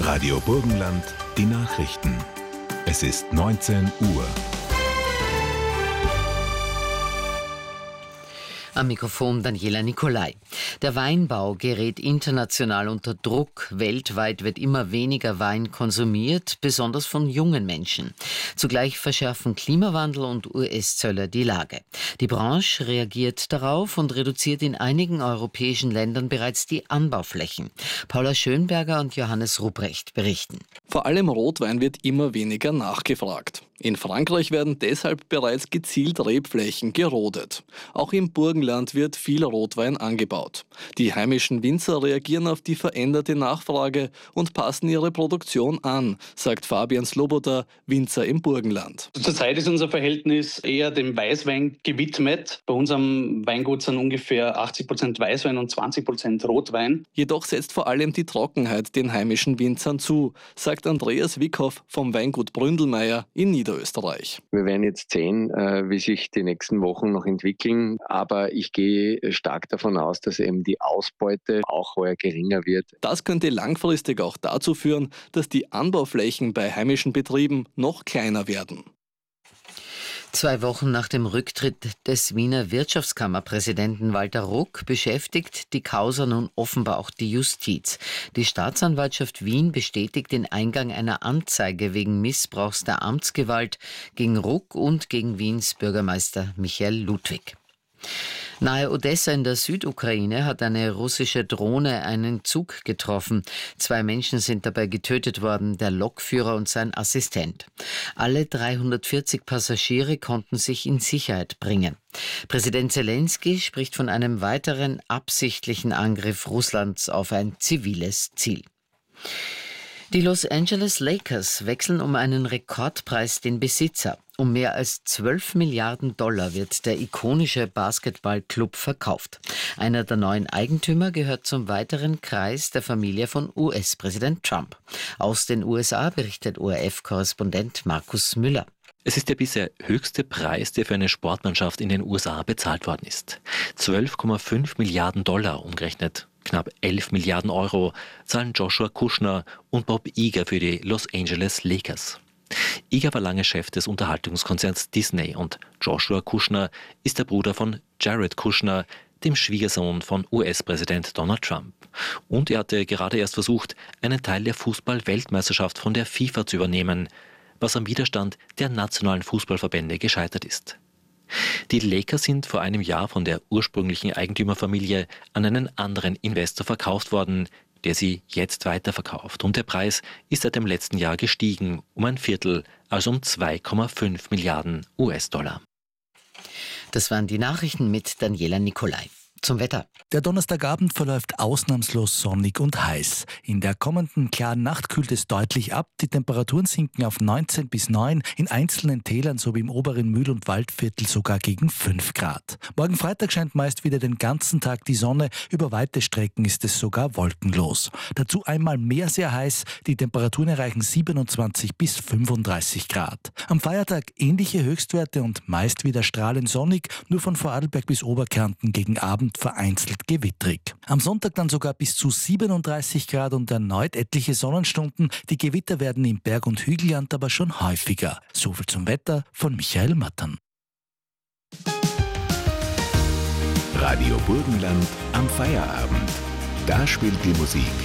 Radio Burgenland, die Nachrichten. Es ist 19 Uhr. Am Mikrofon Daniela Nicolai. Der Weinbau gerät international unter Druck. Weltweit wird immer weniger Wein konsumiert, besonders von jungen Menschen. Zugleich verschärfen Klimawandel und US-Zölle die Lage. Die Branche reagiert darauf und reduziert in einigen europäischen Ländern bereits die Anbauflächen. Paula Schönberger und Johannes Ruprecht berichten. Vor allem Rotwein wird immer weniger nachgefragt. In Frankreich werden deshalb bereits gezielt Rebflächen gerodet. Auch im Burgenland wird viel Rotwein angebaut. Die heimischen Winzer reagieren auf die veränderte Nachfrage und passen ihre Produktion an, sagt Fabian Sloboda, Winzer im Burgenland. Zurzeit ist unser Verhältnis eher dem Weißwein gewidmet. Bei unserem Weingut sind ungefähr 80% Weißwein und 20% Rotwein. Jedoch setzt vor allem die Trockenheit den heimischen Winzern zu, sagt Andreas Wickhoff vom Weingut Bründelmeier in Niederösterreich. Wir werden jetzt sehen, wie sich die nächsten Wochen noch entwickeln, aber ich gehe stark davon aus, dass eben die Ausbeute auch heuer geringer wird. Das könnte langfristig auch dazu führen, dass die Anbauflächen bei heimischen Betrieben noch kleiner werden. 2 Wochen nach dem Rücktritt des Wiener Wirtschaftskammerpräsidenten Walter Ruck beschäftigt die Causa nun offenbar auch die Justiz. Die Staatsanwaltschaft Wien bestätigt den Eingang einer Anzeige wegen Missbrauchs der Amtsgewalt gegen Ruck und gegen Wiens Bürgermeister Michael Ludwig. Nahe Odessa in der Südukraine hat eine russische Drohne einen Zug getroffen. 2 Menschen sind dabei getötet worden, der Lokführer und sein Assistent. Alle 340 Passagiere konnten sich in Sicherheit bringen. Präsident Zelensky spricht von einem weiteren absichtlichen Angriff Russlands auf ein ziviles Ziel. Die Los Angeles Lakers wechseln um einen Rekordpreis den Besitzer. Um mehr als 12 Milliarden Dollar wird der ikonische Basketballclub verkauft. Einer der neuen Eigentümer gehört zum weiteren Kreis der Familie von US-Präsident Trump. Aus den USA berichtet ORF-Korrespondent Markus Müller. Es ist der bisher höchste Preis, der für eine Sportmannschaft in den USA bezahlt worden ist. 12,5 Milliarden Dollar, umgerechnet knapp 11 Milliarden Euro, zahlen Joshua Kushner und Bob Iger für die Los Angeles Lakers. Iger war lange Chef des Unterhaltungskonzerns Disney und Joshua Kushner ist der Bruder von Jared Kushner, dem Schwiegersohn von US-Präsident Donald Trump. Und er hatte gerade erst versucht, einen Teil der Fußball-Weltmeisterschaft von der FIFA zu übernehmen, was am Widerstand der nationalen Fußballverbände gescheitert ist. Die Lakers sind vor einem Jahr von der ursprünglichen Eigentümerfamilie an einen anderen Investor verkauft worden, der sie jetzt weiterverkauft. Und der Preis ist seit dem letzten Jahr gestiegen um ein Viertel, also um 2,5 Milliarden US-Dollar. Das waren die Nachrichten mit Daniela Nicolai. Zum Wetter. Der Donnerstagabend verläuft ausnahmslos sonnig und heiß. In der kommenden klaren Nacht kühlt es deutlich ab. Die Temperaturen sinken auf 19 bis 9, in einzelnen Tälern sowie im oberen Mühl- und Waldviertel sogar gegen 5 Grad. Morgen Freitag scheint meist wieder den ganzen Tag die Sonne. Über weite Strecken ist es sogar wolkenlos. Dazu einmal mehr sehr heiß. Die Temperaturen erreichen 27 bis 35 Grad. Am Feiertag ähnliche Höchstwerte und meist wieder strahlend sonnig, nur von Vorarlberg bis Oberkärnten gegen Abend vereinzelt gewittrig. Am Sonntag dann sogar bis zu 37 Grad und erneut etliche Sonnenstunden. Die Gewitter werden im Berg- und Hügelland aber schon häufiger. Soviel zum Wetter von Michael Mattern. Radio Burgenland am Feierabend. Da spielt die Musik